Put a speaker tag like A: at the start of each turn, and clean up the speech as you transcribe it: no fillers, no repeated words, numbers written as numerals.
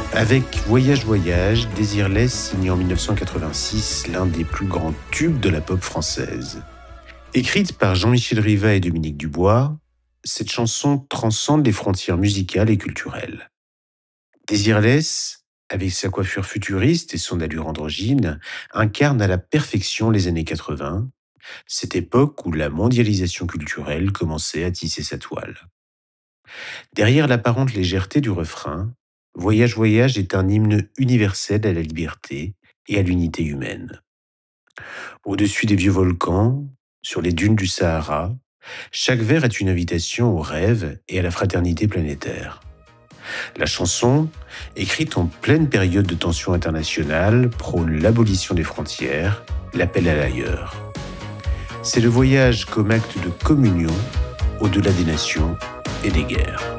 A: Avec Voyage, Voyage, Désirless signe en 1986 l'un des plus grands tubes de la pop française. Écrite par Jean-Michel Riva et Dominique Dubois, cette chanson transcende les frontières musicales et culturelles. Désirless, avec sa coiffure futuriste et son allure androgyne, incarne à la perfection les années 80, cette époque où la mondialisation culturelle commençait à tisser sa toile. Derrière l'apparente légèreté du refrain, Voyage, Voyage est un hymne universel à la liberté et à l'unité humaine. Au-dessus des vieux volcans, sur les dunes du Sahara, chaque vers est une invitation au rêve et à la fraternité planétaire. La chanson, écrite en pleine période de tension internationale, prône l'abolition des frontières, l'appel à l'ailleurs. C'est le voyage comme acte de communion au-delà des nations et des guerres.